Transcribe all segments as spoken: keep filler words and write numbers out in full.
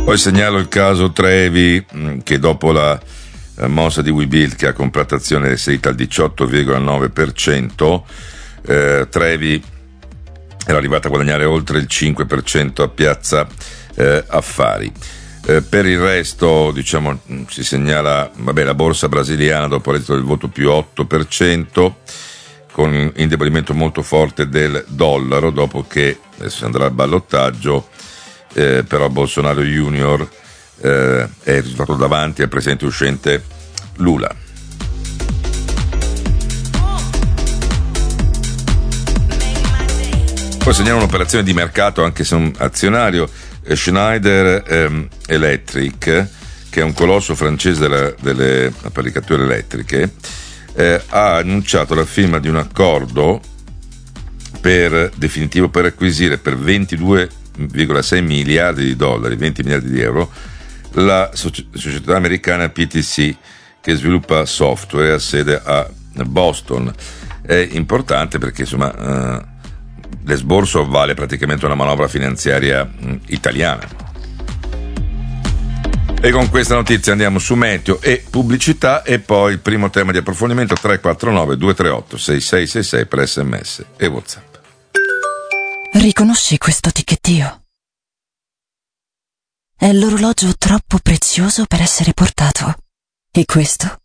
Poi segnalo il caso Trevi, che dopo la mossa di Webuild, che ha comprato azione salita al diciotto virgola nove per cento, eh, Trevi era arrivata a guadagnare oltre il cinque per cento a Piazza eh, Affari. Eh, per il resto, diciamo, si segnala vabbè, la borsa brasiliana dopo l'esito del voto più otto per cento, con un indebolimento molto forte del dollaro, dopo che adesso si andrà al ballottaggio, eh, però Bolsonaro Junior eh, è risultato davanti al presidente uscente Lula. Poi segnala un'operazione di mercato, anche se un azionario, eh, Schneider ehm, Electric, che è un colosso francese della, delle apparecchiature elettriche, eh, ha annunciato la firma di un accordo per definitivo per acquisire per ventidue virgola sei miliardi di dollari, venti miliardi di euro, la società americana P T C, che sviluppa software a sede a Boston. È importante perché insomma eh, l'esborso vale praticamente una manovra finanziaria mh, italiana. E con questa notizia andiamo su meteo e pubblicità, e poi il primo tema di approfondimento: tre quattro nove due tre otto sei sei sei sei per sms e WhatsApp. Riconosci questo ticchettio? È l'orologio troppo prezioso per essere portato. E questo?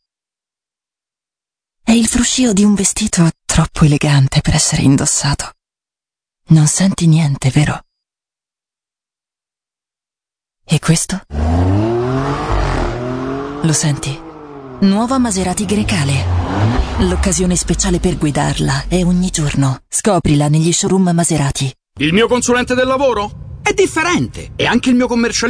È il fruscio di un vestito troppo elegante per essere indossato. Non senti niente, vero? E questo? Lo senti? Nuova Maserati Grecale. L'occasione speciale per guidarla è ogni giorno. Scoprila negli showroom Maserati. Il mio consulente del lavoro? È differente. E anche il mio commercialista